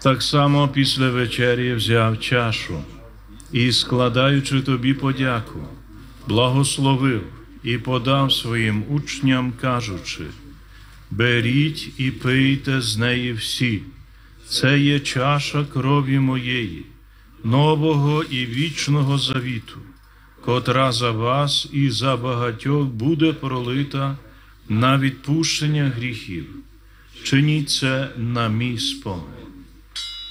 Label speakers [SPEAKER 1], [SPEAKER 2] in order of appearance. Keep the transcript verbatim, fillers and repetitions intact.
[SPEAKER 1] Так само після вечері взяв чашу і, складаючи тобі подяку, благословив і подав своїм учням, кажучи: «Беріть і пийте з неї всі, це є чаша крові моєї, нового і вічного завіту, котра за вас і за багатьох буде пролита на відпущення гріхів. Чиніть це на мій спомин».